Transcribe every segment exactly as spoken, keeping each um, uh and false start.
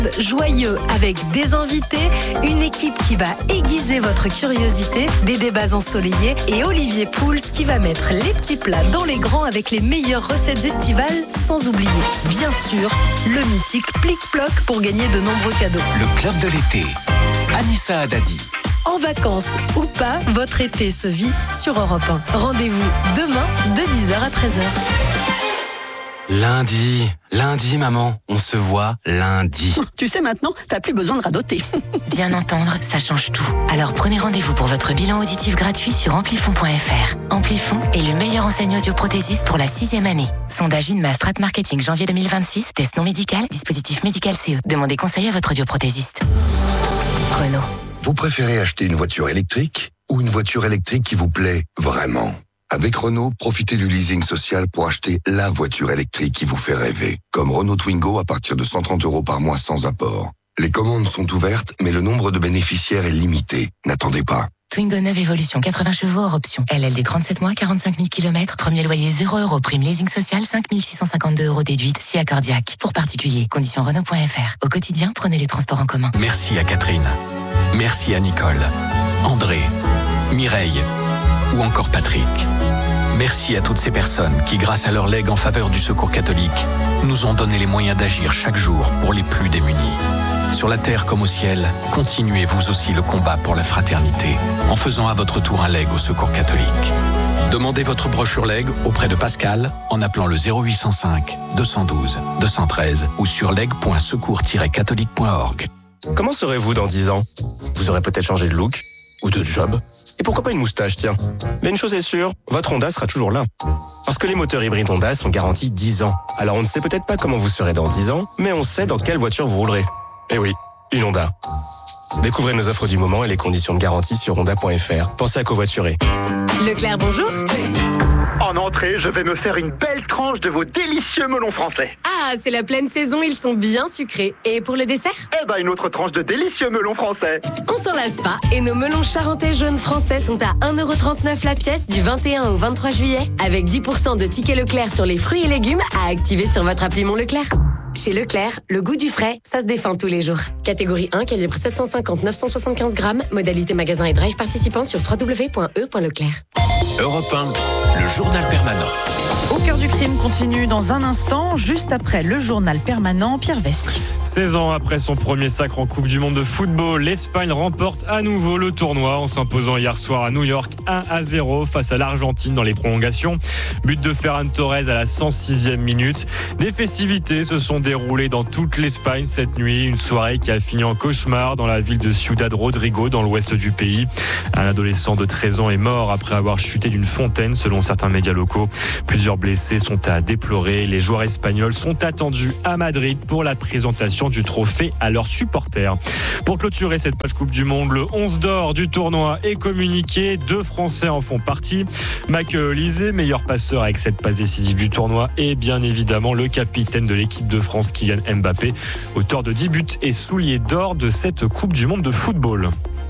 Joyeux avec des invités, une équipe qui va aiguiser votre curiosité, des débats ensoleillés et Olivier Pouls qui va mettre les petits plats dans les grands avec les meilleures recettes estivales, sans oublier, bien sûr, le mythique Plic-Ploc pour gagner de nombreux cadeaux. Le club de l'été, Anissa Haddadi. En vacances ou pas, votre été se vit sur Europe un. Rendez-vous demain de dix heures à treize heures. Lundi, lundi maman, on se voit lundi. Tu sais maintenant, t'as plus besoin de radoter. Bien entendre, ça change tout. Alors prenez rendez-vous pour votre bilan auditif gratuit sur amplifon point f r. Amplifon est le meilleur enseignant audioprothésiste pour la sixième année. Sondage INMA Strat Marketing janvier deux mille vingt-six, test non médical, dispositif médical C E. Demandez conseil à votre audioprothésiste. Renault. Vous préférez acheter une voiture électrique ou une voiture électrique qui vous plaît vraiment ? Avec Renault, profitez du leasing social pour acheter la voiture électrique qui vous fait rêver. Comme Renault Twingo à partir de cent trente euros par mois sans apport. Les commandes sont ouvertes, mais le nombre de bénéficiaires est limité. N'attendez pas. Twingo neuf Evolution, quatre-vingts chevaux hors option. L L D trente-sept mois, quarante-cinq mille kilomètres. Premier loyer zéro euros. Prime leasing social, cinq mille six cent cinquante-deux euros déduite. Si accordiaque. Pour particulier. Conditions Renault point f r. Au quotidien, prenez les transports en commun. Merci à Catherine. Merci à Nicole, André, Mireille ou encore Patrick. Merci à toutes ces personnes qui, grâce à leur legs en faveur du Secours catholique, nous ont donné les moyens d'agir chaque jour pour les plus démunis. Sur la terre comme au ciel, continuez vous aussi le combat pour la fraternité en faisant à votre tour un leg au Secours catholique. Demandez votre brochure leg auprès de Pascal en appelant le zéro huit cent cinq, deux cent douze, deux cent treize ou sur leg point secours tiret catholique point org. Comment serez-vous dans dix ans ? Vous aurez peut-être changé de look ou de job. Et pourquoi pas une moustache, tiens. Mais une chose est sûre, votre Honda sera toujours là. Parce que les moteurs hybrides Honda sont garantis dix ans. Alors on ne sait peut-être pas comment vous serez dans dix ans, mais on sait dans quelle voiture vous roulerez. Eh oui, une Honda. Découvrez nos offres du moment et les conditions de garantie sur honda point f r. Pensez à covoiturer. Leclerc, bonjour. En entrée, je vais me faire une belle tranche de vos délicieux melons français. Ah, c'est la pleine saison, ils sont bien sucrés. Et pour le dessert ? Eh ben, une autre tranche de délicieux melons français. On s'en lasse pas et nos melons charentais jaunes français sont à un euro trente-neuf la pièce du vingt et un au vingt-trois juillet avec dix pour cent de tickets Leclerc sur les fruits et légumes à activer sur votre appli Mon Leclerc. Chez Leclerc, le goût du frais, ça se défend tous les jours. Catégorie un, calibre sept cent cinquante neuf cent soixante-quinze grammes, modalité magasin et drive participant sur w w w point e point leclerc. Europe un, le journal permanent. Au cœur du crime continue dans un instant, juste après le journal permanent, Pierre Vessi. seize ans après son premier sacre en Coupe du Monde de football, l'Espagne remporte à nouveau le tournoi en s'imposant hier soir à New York un à zéro face à l'Argentine dans les prolongations. But de Ferran Torres à la cent sixième minute. Des festivités se sont déroulées dans toute l'Espagne cette nuit. Une soirée qui a fini en cauchemar dans la ville de Ciudad Rodrigo, dans l'ouest du pays. Un adolescent de treize ans est mort après avoir chuté d'une fontaine, selon certains médias locaux. Plusieurs blessés sont à déplorer. Les joueurs espagnols sont attendus à Madrid pour la présentation du trophée à leurs supporters. Pour clôturer cette page Coupe du Monde, le onze d'or du tournoi est communiqué. Deux Français en font partie. Mathieu Olysée, meilleur passeur avec cette passe décisive du tournoi, et bien évidemment le capitaine de l'équipe de France, Kylian Mbappé, auteur de dix buts et soulier d'or de cette Coupe du Monde de football.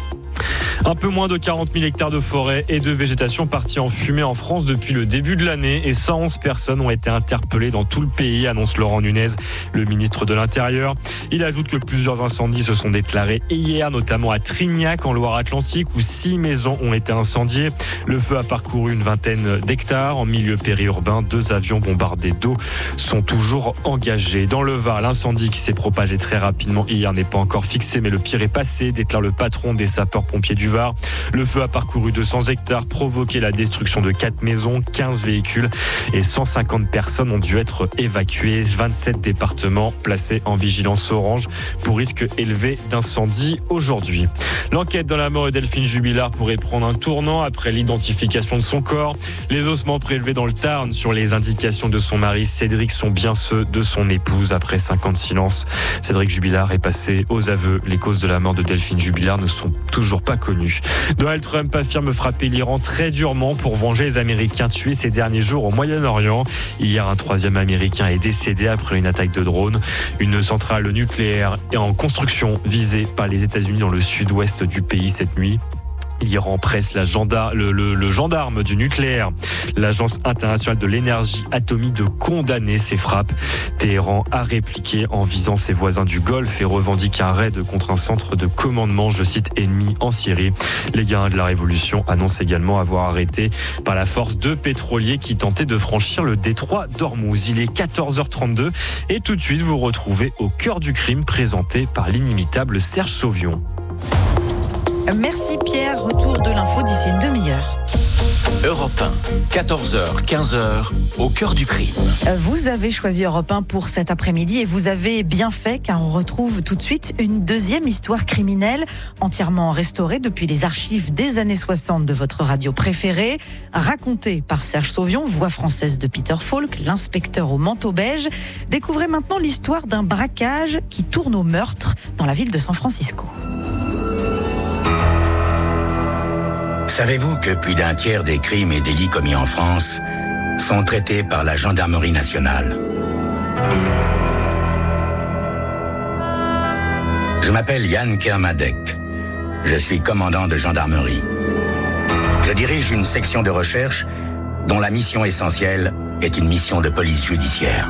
Un peu moins de quarante mille hectares de forêt et de végétation partis en fumée en France depuis le début de l'année et cent onze personnes ont été interpellées dans tout le pays, annonce Laurent Nunez, le ministre de l'Intérieur. Il ajoute que plusieurs incendies se sont déclarés hier, notamment à Trignac en Loire-Atlantique où six maisons ont été incendiées. Le feu a parcouru une vingtaine d'hectares en milieu périurbain. Deux avions bombardés d'eau sont toujours engagés. Dans le Var, l'incendie qui s'est propagé très rapidement hier n'est pas encore fixé, mais le pire est passé, déclare le patron des sapeurs-pompiers du Var. Le feu a parcouru deux cents hectares, provoqué la destruction de quatre maisons, quinze véhicules et cent cinquante personnes ont dû être évacuées. vingt-sept départements placés en vigilance orange pour risque élevé d'incendie aujourd'hui. L'enquête dans la mort de Delphine Jubilard pourrait prendre un tournant après l'identification de son corps. Les ossements prélevés dans le Tarn sur les indications de son mari Cédric sont bien ceux de son épouse. Après cinq ans de silence, Cédric Jubilard est passé aux aveux. Les causes de la mort de Delphine Jubilard ne sont toujours pas connues. Donald Trump affirme frapper l'Iran très durement pour venger les Américains tués ces derniers jours au Moyen-Orient. Hier, un troisième Américain est décédé après une attaque de drone. Une centrale nucléaire est en construction visée par les États-Unis dans le sud-ouest du pays cette nuit. L'Iran presse la gendar- le, le, le gendarme du nucléaire. L'Agence internationale de l'énergie atomique de condamner ces frappes. Téhéran a répliqué en visant ses voisins du Golfe et revendique un raid contre un centre de commandement, je cite, ennemi en Syrie. Les gardiens de la révolution annoncent également avoir arrêté par la force deux pétroliers qui tentaient de franchir le détroit d'Ormuz. Il est quatorze heures trente-deux et tout de suite vous retrouvez Au cœur du crime présenté par l'inimitable Serge Sauvion. Merci Pierre, retour de l'info d'ici une demi-heure. Europe un, quatorze heures, quinze heures, Au cœur du crime. Vous avez choisi Europe un pour cet après-midi et vous avez bien fait car on retrouve tout de suite une deuxième histoire criminelle entièrement restaurée depuis les archives des années soixante de votre radio préférée, racontée par Serge Sauvion, voix française de Peter Falk, l'inspecteur au manteau beige. Découvrez maintenant l'histoire d'un braquage qui tourne au meurtre dans la ville de San Francisco. Savez-vous que plus d'un tiers des crimes et délits commis en France sont traités par la gendarmerie nationale? Je m'appelle Yann Kermadec. Je suis commandant de gendarmerie. Je dirige une section de recherche dont la mission essentielle est une mission de police judiciaire.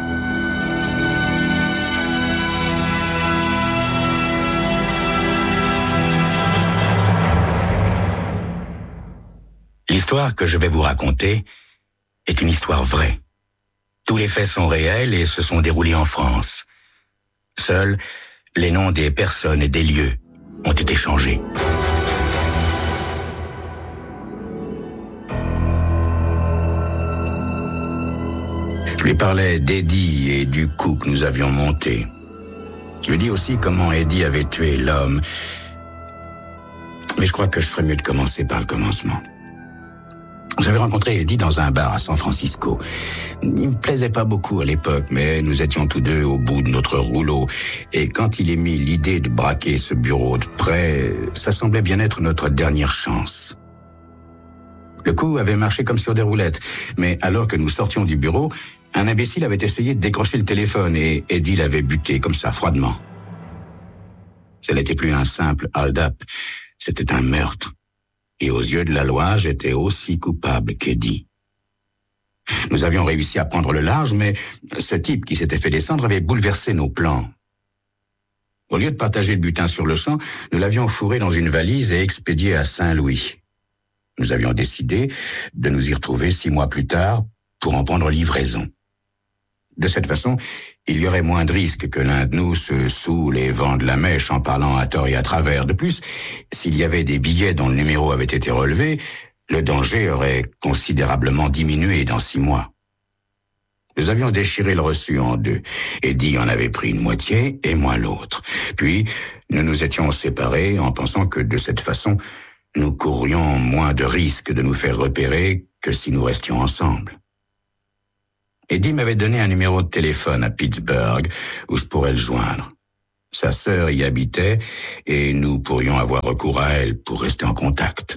L'histoire que je vais vous raconter est une histoire vraie. Tous les faits sont réels et se sont déroulés en France. Seuls les noms des personnes et des lieux ont été changés. Je lui parlais d'Eddie et du coup que nous avions monté. Je lui dis aussi comment Eddie avait tué l'homme. Mais je crois que je ferais mieux de commencer par le commencement. J'avais rencontré Eddie dans un bar à San Francisco. Il me plaisait pas beaucoup à l'époque, mais nous étions tous deux au bout de notre rouleau. Et quand il émit l'idée de braquer ce bureau de près, ça semblait bien être notre dernière chance. Le coup avait marché comme sur des roulettes, mais alors que nous sortions du bureau, un imbécile avait essayé de décrocher le téléphone et Eddie l'avait buté comme ça, froidement. Ce n'était plus un simple hold-up, c'était un meurtre. Et aux yeux de la loi, j'étais aussi coupable qu'Eddie. Nous avions réussi à prendre le large, mais ce type qui s'était fait descendre avait bouleversé nos plans. Au lieu de partager le butin sur le champ, nous l'avions fourré dans une valise et expédié à Saint-Louis. Nous avions décidé de nous y retrouver six mois plus tard pour en prendre livraison. De cette façon, il y aurait moins de risques que l'un de nous se saoule et vende la mèche en parlant à tort et à travers. De plus, s'il y avait des billets dont le numéro avait été relevé, le danger aurait considérablement diminué dans six mois. Nous avions déchiré le reçu en deux. Eddie en avait pris une moitié et moi l'autre. Puis, nous nous étions séparés en pensant que de cette façon, nous courrions moins de risques de nous faire repérer que si nous restions ensemble. Eddie m'avait donné un numéro de téléphone à Pittsburgh où je pourrais le joindre. Sa sœur y habitait et nous pourrions avoir recours à elle pour rester en contact.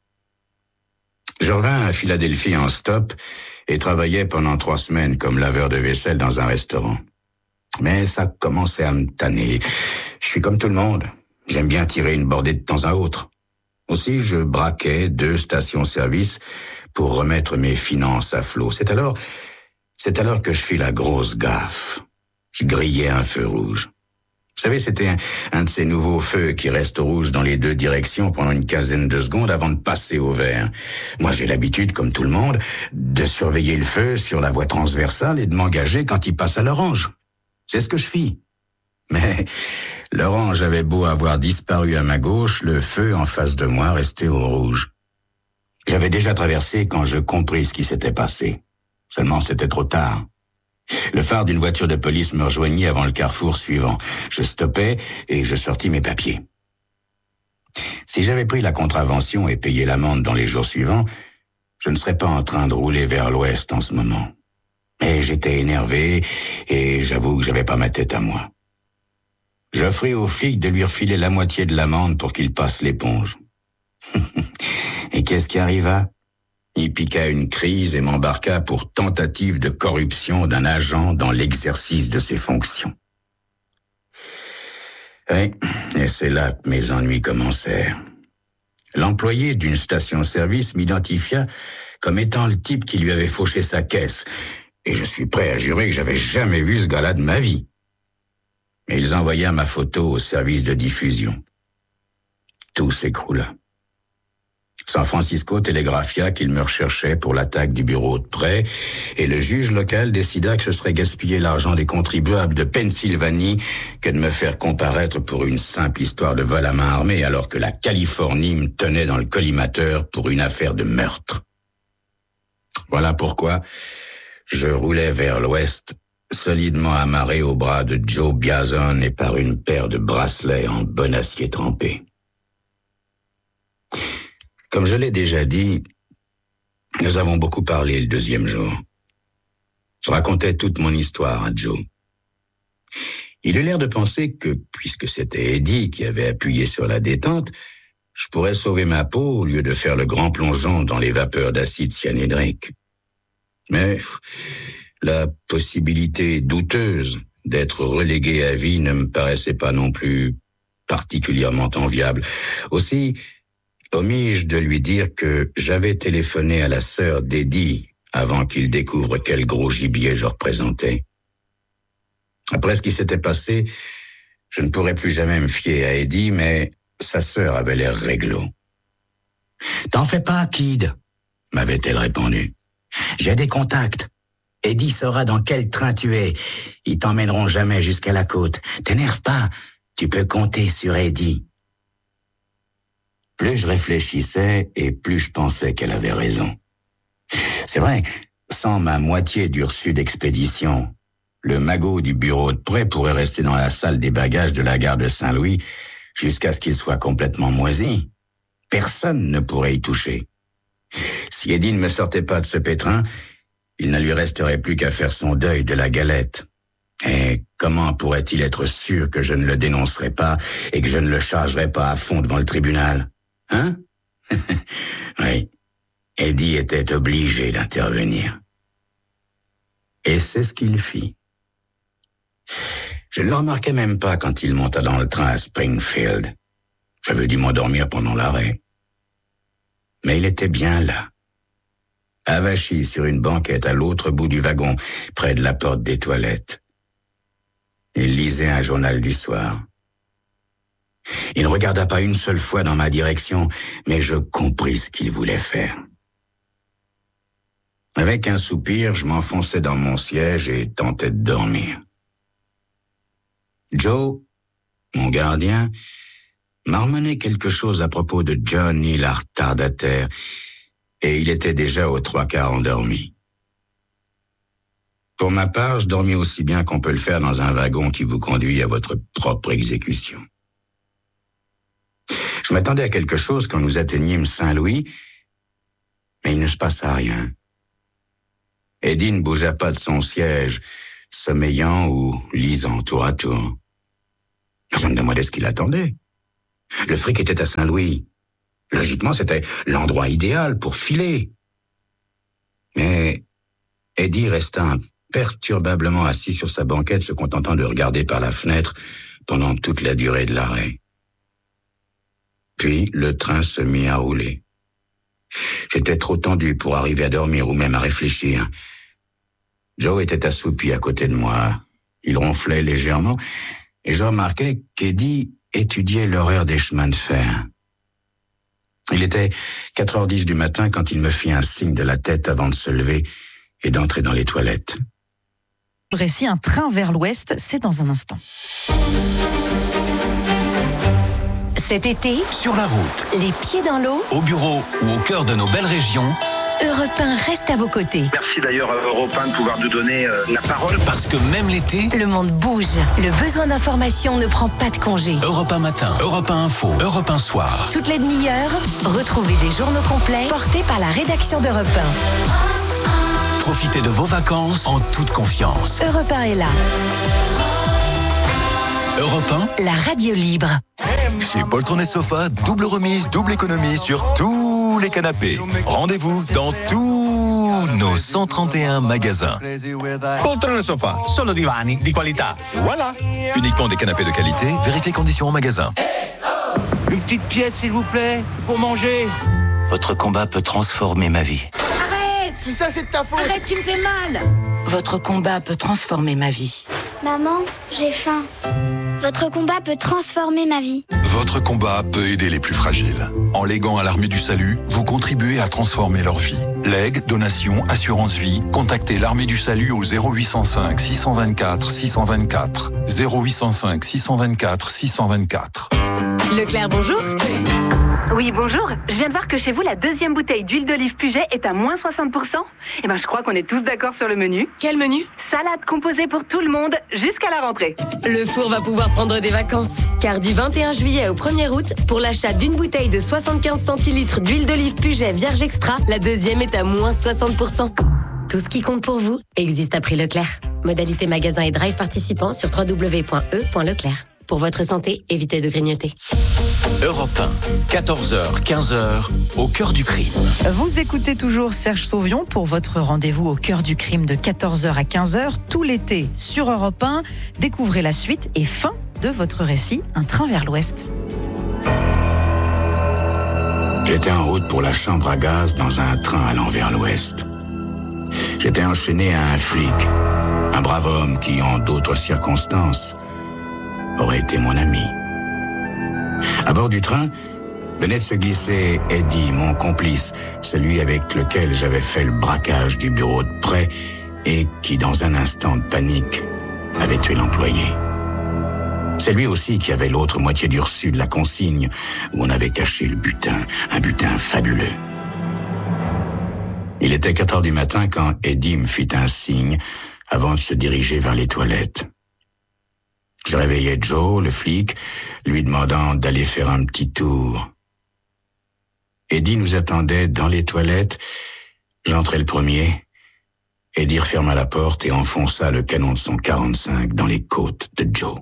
Je revins à Philadelphie en stop et travaillais pendant trois semaines comme laveur de vaisselle dans un restaurant. Mais ça commençait à me tanner. Je suis comme tout le monde. J'aime bien tirer une bordée de temps à autre. Aussi, je braquais deux stations-service pour remettre mes finances à flot. C'est alors... C'est alors que je fis la grosse gaffe. Je grillais un feu rouge. Vous savez, c'était un, un de ces nouveaux feux qui restent rouges dans les deux directions pendant une quinzaine de secondes avant de passer au vert. Moi, j'ai l'habitude, comme tout le monde, de surveiller le feu sur la voie transversale et de m'engager quand il passe à l'orange. C'est ce que je fis. Mais l'orange avait beau avoir disparu à ma gauche, le feu en face de moi restait au rouge. J'avais déjà traversé quand je compris ce qui s'était passé. Seulement, c'était trop tard. Le phare d'une voiture de police me rejoignit avant le carrefour suivant. Je stoppais et je sortis mes papiers. Si j'avais pris la contravention et payé l'amende dans les jours suivants, je ne serais pas en train de rouler vers l'ouest en ce moment. Mais j'étais énervé et j'avoue que j'avais pas ma tête à moi. J'offris au flic de lui refiler la moitié de l'amende pour qu'il passe l'éponge. Et qu'est-ce qui arriva? Il piqua une crise et m'embarqua pour tentative de corruption d'un agent dans l'exercice de ses fonctions. Oui, et c'est là que mes ennuis commencèrent. L'employé d'une station-service m'identifia comme étant le type qui lui avait fauché sa caisse. Et je suis prêt à jurer que j'avais jamais vu ce gars-là de ma vie. Et ils envoyèrent ma photo au service de diffusion. Tout s'écroula. San Francisco télégraphia qu'il me recherchait pour l'attaque du bureau de prêt et le juge local décida que ce serait gaspiller l'argent des contribuables de Pennsylvanie que de me faire comparaître pour une simple histoire de vol à main armée alors que la Californie me tenait dans le collimateur pour une affaire de meurtre. Voilà pourquoi je roulais vers l'ouest, solidement amarré au bras de Joe Biazon et par une paire de bracelets en bon acier trempé. Comme je l'ai déjà dit, nous avons beaucoup parlé le deuxième jour. Je racontais toute mon histoire à Joe. Il eut l'air de penser que, puisque c'était Eddie qui avait appuyé sur la détente, je pourrais sauver ma peau au lieu de faire le grand plongeon dans les vapeurs d'acide cyanhydrique. Mais la possibilité douteuse d'être relégué à vie ne me paraissait pas non plus particulièrement enviable. Aussi, omis-je de lui dire que j'avais téléphoné à la sœur d'Eddie avant qu'il découvre quel gros gibier je représentais. Après ce qui s'était passé, je ne pourrais plus jamais me fier à Eddie, mais sa sœur avait l'air réglo. « T'en fais pas, kid », m'avait-elle répondu. « J'ai des contacts. Eddie saura dans quel train tu es. Ils t'emmèneront jamais jusqu'à la côte. T'énerve pas, tu peux compter sur Eddie. » Plus je réfléchissais et plus je pensais qu'elle avait raison. C'est vrai, sans ma moitié du reçu d'expédition, le magot du bureau de prêt pourrait rester dans la salle des bagages de la gare de Saint-Louis jusqu'à ce qu'il soit complètement moisi. Personne ne pourrait y toucher. Si Eddie ne me sortait pas de ce pétrin, il ne lui resterait plus qu'à faire son deuil de la galette. Et comment pourrait-il être sûr que je ne le dénoncerais pas et que je ne le chargerais pas à fond devant le tribunal ? Hein? Oui, Eddie était obligé d'intervenir. Et c'est ce qu'il fit. Je ne le remarquai même pas quand il monta dans le train à Springfield. J'avais dû m'endormir pendant l'arrêt. Mais il était bien là, avachi sur une banquette à l'autre bout du wagon, près de la porte des toilettes. Il lisait un journal du soir. Il ne regarda pas une seule fois dans ma direction, mais je compris ce qu'il voulait faire. Avec un soupir, je m'enfonçai dans mon siège et tentais de dormir. Joe, mon gardien, marmonnait quelque chose à propos de Johnny la retardataire, et il était déjà aux trois quarts endormi. Pour ma part, je dormis aussi bien qu'on peut le faire dans un wagon qui vous conduit à votre propre exécution. Je m'attendais à quelque chose quand nous atteignîmes Saint-Louis, mais il ne se passa rien. Eddie ne bougea pas de son siège, sommeillant ou lisant tour à tour. Je me demandais ce qu'il attendait. Le fric était à Saint-Louis. Logiquement, c'était l'endroit idéal pour filer. Mais Eddie resta imperturbablement assis sur sa banquette, se contentant de regarder par la fenêtre pendant toute la durée de l'arrêt. Puis, le train se mit à rouler. J'étais trop tendu pour arriver à dormir ou même à réfléchir. Joe était assoupi à côté de moi. Il ronflait légèrement et je remarquai qu'Eddie étudiait l'horaire des chemins de fer. Il était quatre heures dix du matin quand il me fit un signe de la tête avant de se lever et d'entrer dans les toilettes. Récit, un train vers l'ouest, c'est dans un instant. Cet été, sur la route, les pieds dans l'eau, au bureau ou au cœur de nos belles régions, Europe un reste à vos côtés. Merci d'ailleurs à Europe un de pouvoir nous donner euh, la parole. Parce que même l'été, le monde bouge. Le besoin d'information ne prend pas de congé. Europe un matin, Europe un info, Europe un soir. Toutes les demi-heures, retrouvez des journaux complets portés par la rédaction d'Europe un. Profitez de vos vacances en toute confiance. Europe un est là. Europe un, la radio libre. Chez Poltron et Sofa, double remise, double économie sur tous les canapés. Rendez-vous dans tous nos cent trente et un magasins. Poltron et Sofa, solo divani di qualità. Voilà. Uniquement des canapés de qualité, vérifiez conditions en magasin. Une petite pièce, s'il vous plaît, pour manger. Votre combat peut transformer ma vie. Arrête! Si ça, c'est de ta faute. Arrête, tu me fais mal. Votre combat peut transformer ma vie. Maman, j'ai faim. Votre combat peut transformer ma vie. Votre combat peut aider les plus fragiles. En léguant à l'Armée du Salut, vous contribuez à transformer leur vie. Legs, donations, assurance vie, contactez l'Armée du Salut au zéro huit cent cinq six cent vingt-quatre six cent vingt-quatre. zéro huit cent cinq six cent vingt-quatre six cent vingt-quatre. Leclerc, bonjour. Oui, bonjour. Je viens de voir que chez vous, la deuxième bouteille d'huile d'olive Puget est à moins soixante pour cent. Eh ben, je crois qu'on est tous d'accord sur le menu. Quel menu? Salade composée pour tout le monde jusqu'à la rentrée. Le four va pouvoir prendre des vacances. Car du vingt et un juillet au premier août, pour l'achat d'une bouteille de soixante-quinze centilitres d'huile d'olive Puget Vierge Extra, la deuxième est à moins soixante pour cent. Tout ce qui compte pour vous existe à prix Leclerc. Modalité magasin et drive participants sur w w w point e point leclerc. Pour votre santé, évitez de grignoter. Europe un, quatorze heures, quinze heures, au cœur du crime. Vous écoutez toujours Serge Sauvion pour votre rendez-vous au cœur du crime de quatorze heures à quinze heures, tout l'été sur Europe un. Découvrez la suite et fin de votre récit, Un train vers l'ouest. J'étais en route pour la chambre à gaz dans un train allant vers l'ouest. J'étais enchaîné à un flic, un brave homme qui, en d'autres circonstances, aurait été mon ami. À bord du train, venait de se glisser Eddie, mon complice, celui avec lequel j'avais fait le braquage du bureau de prêt et qui, dans un instant de panique, avait tué l'employé. C'est lui aussi qui avait l'autre moitié du reçu de la consigne où on avait caché le butin, un butin fabuleux. Il était quatre heures du matin quand Eddie me fit un signe avant de se diriger vers les toilettes. Je réveillai Joe, le flic, lui demandant d'aller faire un petit tour. Eddie nous attendait dans les toilettes. J'entrai le premier. Eddie referma la porte et enfonça le canon de son quarante-cinq dans les côtes de Joe.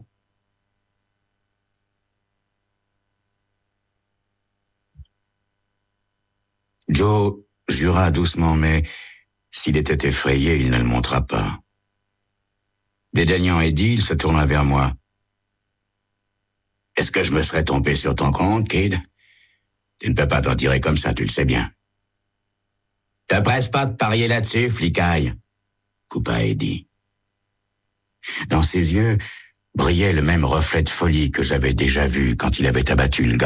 Joe jura doucement, mais s'il était effrayé, il ne le montra pas. Dédaignant Eddie, il se tourna vers moi. « Est-ce que je me serais tombé sur ton compte, kid? Tu ne peux pas t'en tirer comme ça, tu le sais bien. »« Te presse pas de parier là-dessus, flicaille » coupa Eddie. Dans ses yeux brillait le même reflet de folie que j'avais déjà vu quand il avait abattu le gars.